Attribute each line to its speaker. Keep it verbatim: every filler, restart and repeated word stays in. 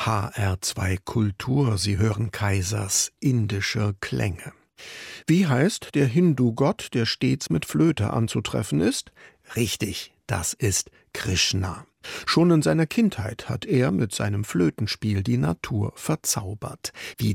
Speaker 1: H R zwei Kultur, Sie hören Kaisers indische Klänge. Wie heißt der Hindu-Gott, der stets mit Flöte anzutreffen ist? Richtig, das ist Krishna. Schon in seiner Kindheit hat er mit seinem Flötenspiel die Natur verzaubert. Wie